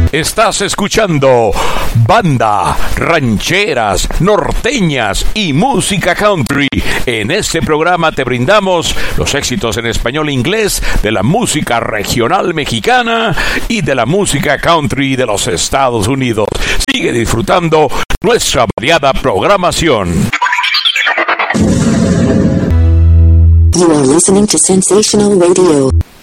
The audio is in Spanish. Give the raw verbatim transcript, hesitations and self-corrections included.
Estás escuchando banda, rancheras, norteñas y música country. En este programa te brindamos los éxitos en español e inglés de la música regional mexicana y de la música country de los Estados Unidos. Sigue disfrutando nuestra variada programación. You are listening to Sensational Radio.